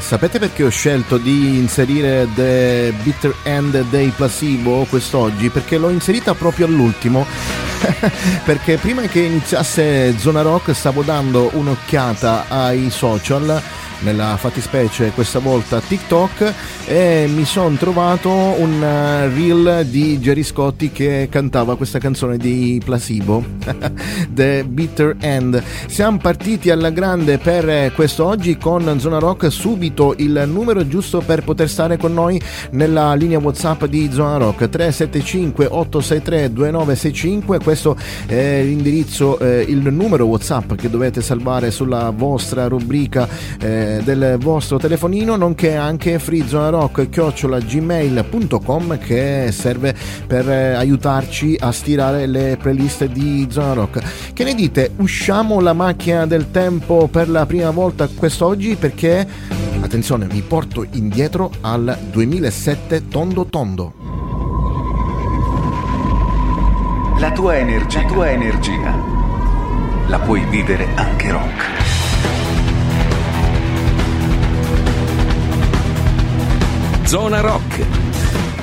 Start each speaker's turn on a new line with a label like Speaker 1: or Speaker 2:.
Speaker 1: sapete perché ho scelto di inserire The Bitter End dei Placebo quest'oggi? Perché l'ho inserita proprio all'ultimo. Perché prima che iniziasse Zona Rock stavo dando un'occhiata ai social, nella fattispecie questa volta TikTok, e mi sono trovato un reel di Gerry Scotti che cantava questa canzone di Placebo, The Bitter End. Siamo partiti alla grande per quest'oggi con Zona Rock. Subito il numero giusto per poter stare con noi nella linea WhatsApp di Zona Rock: 375 863 2965. Questo è l'indirizzo, il numero WhatsApp che dovete salvare sulla vostra rubrica del vostro telefonino, nonché anche freezonarock@gmail.com, che serve per aiutarci a stirare le playlist di Zona Rock. Che ne dite? Usciamo la macchina del tempo per la prima volta quest'oggi, perché attenzione, mi porto indietro al 2007 tondo tondo.
Speaker 2: La tua energia la puoi vivere anche rock.
Speaker 3: Zona Rock,